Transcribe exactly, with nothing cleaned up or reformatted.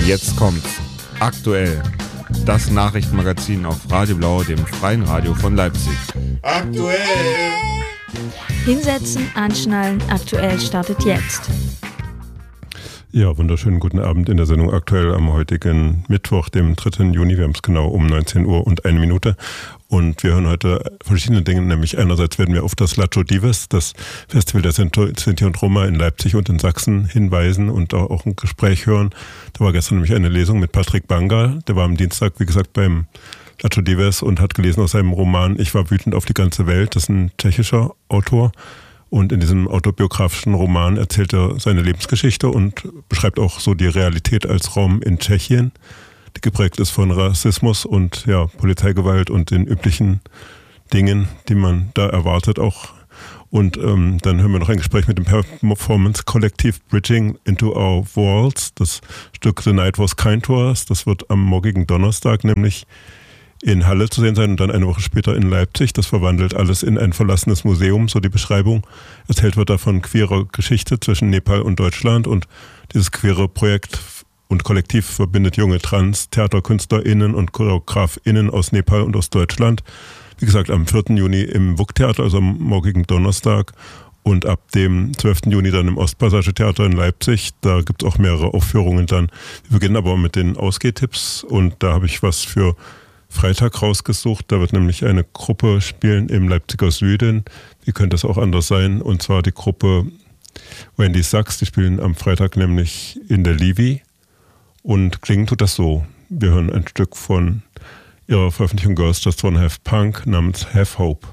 Jetzt kommt's. Aktuell. Das Nachrichtenmagazin auf Radio Blau, dem freien Radio von Leipzig. Aktuell! Hinsetzen, anschnallen, aktuell startet jetzt. Ja, wunderschönen guten Abend in der Sendung Aktuell am heutigen Mittwoch, dem dritten Juni. Wir haben es genau um neunzehn Uhr und eine Minute. Und wir hören heute verschiedene Dinge, nämlich einerseits werden wir auf das Lacho Dives, das Festival der Sinti und Roma in Leipzig und in Sachsen hinweisen und auch ein Gespräch hören. Da war gestern nämlich eine Lesung mit Patrick Banga, der war am Dienstag, wie gesagt, beim Lacho Dives und hat gelesen aus seinem Roman Ich war wütend auf die ganze Welt. Das ist ein tschechischer Autor. Und in diesem autobiografischen Roman erzählt er seine Lebensgeschichte und beschreibt auch so die Realität als Rom in Tschechien, die geprägt ist von Rassismus und ja, Polizeigewalt und den üblichen Dingen, die man da erwartet auch. Und ähm, dann hören wir noch ein Gespräch mit dem Performance-Kollektiv Bridging into Our Worlds. Das Stück The Night Was Kind to Us, das wird am morgigen Donnerstag nämlich in Halle zu sehen sein und dann eine Woche später in Leipzig. Das verwandelt alles in ein verlassenes Museum, so die Beschreibung. Erzählt wird davon queerer Geschichte zwischen Nepal und Deutschland und dieses queere Projekt und Kollektiv verbindet junge Trans-TheaterkünstlerInnen und ChoreografInnen aus Nepal und aus Deutschland. Wie gesagt, am vierten Juni im W U K-Theater, also am morgigen Donnerstag und ab dem zwölften Juni dann im Ostpassage-Theater in Leipzig. Da gibt es auch mehrere Aufführungen dann. Wir beginnen aber mit den Ausgehtipps und da habe ich was für Freitag rausgesucht. Da wird nämlich eine Gruppe spielen im Leipziger Süden. Wie könnte es auch anders sein? Und zwar die Gruppe Wendy Sachs. Die spielen am Freitag nämlich in der Livi. Und klingen tut das so. Wir hören ein Stück von ihrer Veröffentlichung Girls Just Wanna Have Punk namens Have Hope.